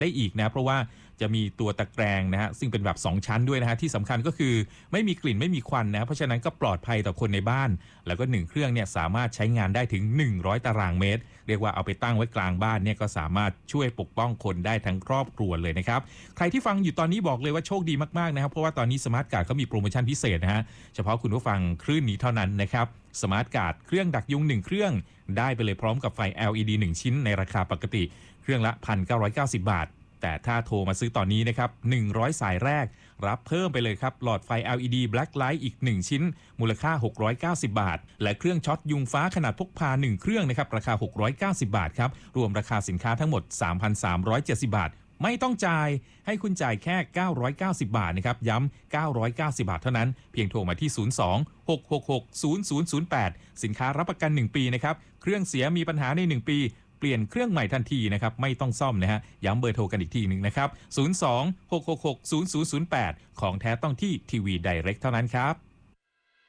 ได้อีกนะเพราะว่าจะมีตัวตะแกรงนะฮะซึ่งเป็นแบบ2ชั้นด้วยนะฮะที่สำคัญก็คือไม่มีกลิ่นไม่มีควันนะเพราะฉะนั้นก็ปลอดภัยต่อคนในบ้านแล้วก็1เครื่องเนี่ยสามารถใช้งานได้ถึง100ตารางเมตรเรียกว่าเอาไปตั้งไว้กลางบ้านเนี่ยก็สามารถช่วยปกป้องคนได้ทั้งครอบครัวเลยนะครับใครที่ฟังอยู่ตอนนี้บอกเลยว่าโชคดีมากๆนะครับเพราะว่าตอนนี้สมาร์ทการ์ดเขามีโปรโมชั่นพิเศษนะฮะเฉพาะคุณผู้ฟังคลื่นนี้เท่านั้นนะครับสมาร์ทการ์ดเครื่องดักยุง1เครื่องได้ไปเลยพร้อมกับไฟ LED 1ชิ้นในราคาปกติเครื่องละ 1,990 บาทแต่ถ้าโทรมาซื้อตอนนี้นะครับ100สายแรกรับเพิ่มไปเลยครับหลอดไฟ LED Black Light อีก1ชิ้นมูลค่า690บาทและเครื่องช็อตยุงฟ้าขนาดพกพา1เครื่องนะครับราคา690บาทครับรวมราคาสินค้าทั้งหมด 3,370 บาทไม่ต้องจ่ายให้คุณจ่ายแค่990บาทนะครับย้ำ990บาทเท่านั้นเพียงโทรมาที่02-666-0008สินค้ารับประกัน1ปีนะครับเครื่องเสียมีปัญหาใน1ปีเปลี่ยนเครื่องใหม่ทันทีนะครับไม่ต้องซ่อมนะฮะย้ำเบอร์โทรกันอีกทีนึงนะครับ02-666-0008ของแท้ต้องที่ทีวีไดเรกเท่านั้นครับ